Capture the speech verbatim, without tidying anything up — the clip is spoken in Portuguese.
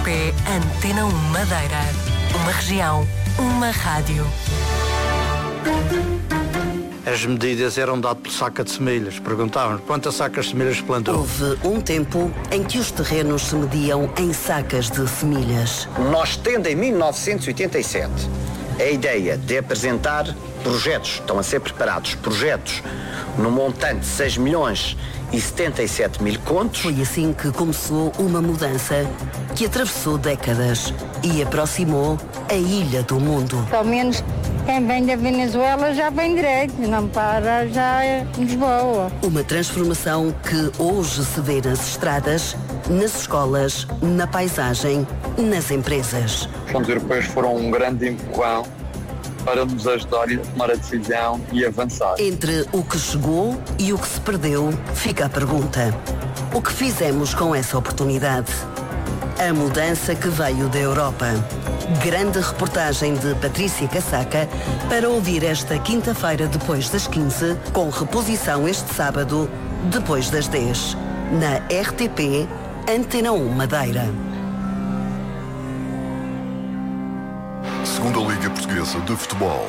P Antena um Madeira. Uma região, uma rádio. As medidas eram dadas por saca de semilhas. Perguntavam quantas sacas de semilhas plantou. Houve um tempo em que os terrenos se mediam em sacas de semilhas. Nós tendo em mil novecentos e oitenta e sete a ideia de apresentar projetos, estão a ser preparados projetos no montante de seis milhões e setenta e sete mil contos. Foi assim que começou uma mudança que atravessou décadas e aproximou a ilha do mundo. Pelo menos quem vem da Venezuela já vem direito, não para já em Lisboa. Uma transformação que hoje se vê nas estradas, nas escolas, na paisagem, nas empresas. Os fundos europeus foram um grande empurrão para nos ajudar a tomar a decisão e avançar. Entre o que chegou e o que se perdeu, fica a pergunta: o que fizemos com essa oportunidade? A mudança que veio da Europa. Grande reportagem de Patrícia Casaca para ouvir esta quinta-feira depois das quinze, com reposição este sábado depois das dez, na R T P Antena um Madeira. Segunda Liga Portuguesa de Futebol.